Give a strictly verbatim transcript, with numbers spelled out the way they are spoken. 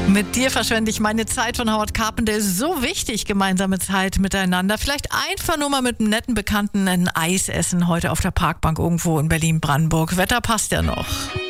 Mit dir verschwende ich meine Zeit von Howard Carpendale. So wichtig, gemeinsame Zeit miteinander. Vielleicht einfach nur mal mit einem netten Bekannten ein Eis essen heute auf der Parkbank irgendwo in Berlin-Brandenburg. Wetter passt ja noch.